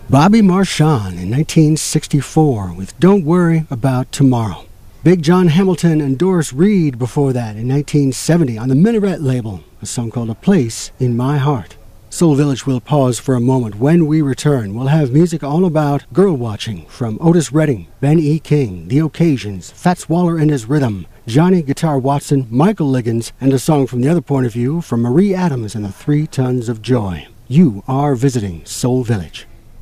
Bobby Marchand in 1964 with Don't Worry About Tomorrow. Big John Hamilton and Doris Reed before that in 1970 on the Minaret label, a song called A Place in My Heart. Soul Village will pause for a moment. When we return, we'll have music all about girl watching from Otis Redding, Ben E. King, The Occasions, Fats Waller and His Rhythm, Johnny Guitar Watson, Michael Liggins, and a song from the other point of view from Marie Adams and the 3 Tons of Joy. You are visiting Soul Village.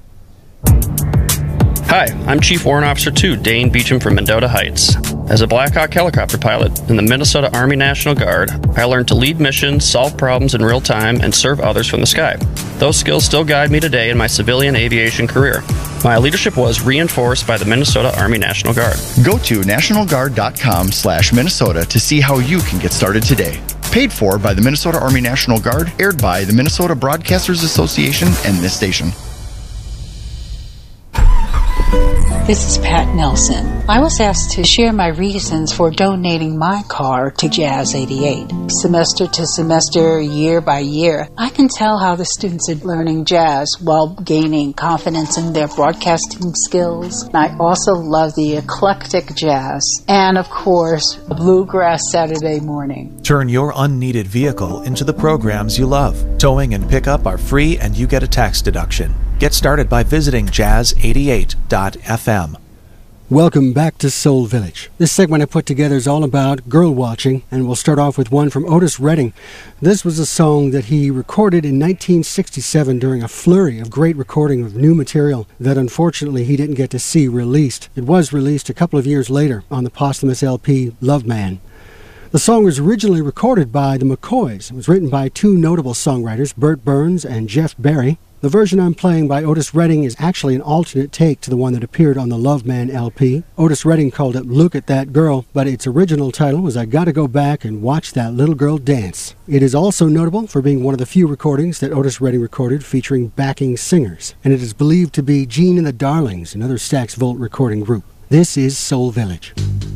Hi, I'm Chief Warrant Officer 2, Dane Beecham from Mendota Heights. As a Black Hawk helicopter pilot in the Minnesota Army National Guard, I learned to lead missions, solve problems in real time, and serve others from the sky. Those skills still guide me today in my civilian aviation career. My leadership was reinforced by the Minnesota Army National Guard. Go to nationalguard.com/Minnesota to see how you can get started today. Paid for by the Minnesota Army National Guard, aired by the Minnesota Broadcasters Association and this station. This is Pat Nelson. I was asked to share my reasons for donating my car to Jazz 88. Semester to semester, year by year, I can tell how the students are learning jazz while gaining confidence in their broadcasting skills. I also love the eclectic jazz and, of course, a bluegrass Saturday morning. Turn your unneeded vehicle into the programs you love. Towing and pickup are free and you get a tax deduction. Get started by visiting jazz88.fm. Welcome back to Soul Village. This segment I put together is all about girl watching, and we'll start off with one from Otis Redding. This was a song that he recorded in 1967 during a flurry of great recording of new material that unfortunately he didn't get to see released. It was released a couple of years later on the posthumous LP Love Man. The song was originally recorded by the McCoys. It was written by 2 notable songwriters, Bert Burns and Jeff Berry. The version I'm playing by Otis Redding is actually an alternate take to the one that appeared on the Love Man LP. Otis Redding called it Look at That Girl, but its original title was I Gotta Go Back and Watch That Little Girl Dance. It is also notable for being one of the few recordings that Otis Redding recorded featuring backing singers, and it is believed to be Gene and the Darlings, another Stax Volt recording group. This is Soul Village.